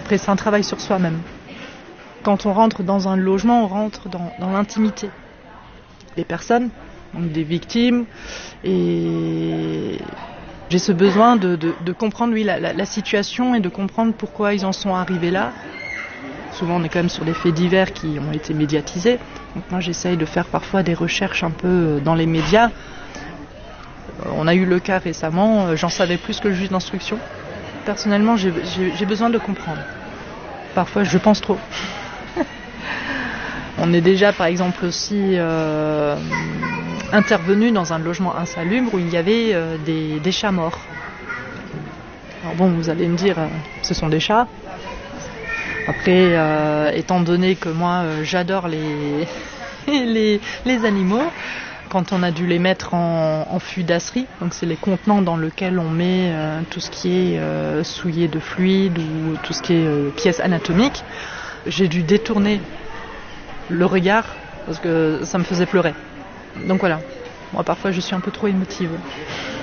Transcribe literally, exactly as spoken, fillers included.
Après, c'est un travail sur soi-même. Quand on rentre dans un logement, on rentre dans, dans l'intimité des personnes, donc des victimes, et j'ai ce besoin de, de, de comprendre oui, la, la, la situation et de comprendre pourquoi ils en sont arrivés là. Souvent, on est quand même sur des faits divers qui ont été médiatisés. Donc moi, j'essaye de faire parfois des recherches un peu dans les médias. On a eu le cas récemment, j'en savais plus que le juge d'instruction. Personnellement, j'ai, j'ai, j'ai besoin de comprendre. Parfois, je pense trop. On est déjà, par exemple, aussi euh, intervenu dans un logement insalubre où il y avait euh, des, des chats morts. Alors bon, vous allez me dire, euh, ce sont des chats. Après, euh, étant donné que moi, euh, j'adore les, les, les animaux, quand on a dû les mettre en, en fudasserie, donc c'est les contenants dans lesquels on met euh, tout ce qui est euh, souillé de fluide ou tout ce qui est euh, pièces anatomiques, j'ai dû détourner le regard parce que ça me faisait pleurer. Donc voilà, moi parfois je suis un peu trop émotive.